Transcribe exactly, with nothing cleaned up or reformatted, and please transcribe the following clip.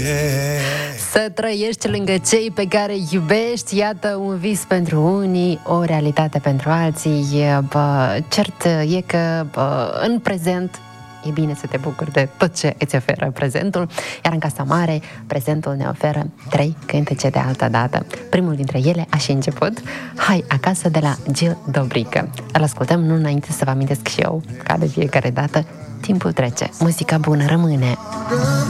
Să trăiești lângă cei pe care îi iubești, iată un vis pentru unii, o realitate pentru alții. Bă, cert e că bă, în prezent e bine să te bucuri de tot ce îți oferă prezentul, iar în Casa Mare, prezentul ne oferă trei cântece de altă dată. Primul dintre ele a și început, Hai acasă, de la Gil Dobrică. Îl ascultăm, nu înainte să vă amintesc și eu, ca de fiecare dată, timpul trece, muzica bună rămâne.